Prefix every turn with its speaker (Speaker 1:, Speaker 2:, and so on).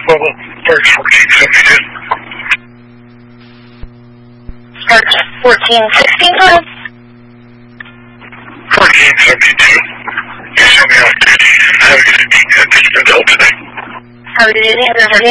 Speaker 1: March 1472.
Speaker 2: March 1465?
Speaker 1: 1472. You sent me off duty. Have a good evening. Today.
Speaker 2: Have a good evening.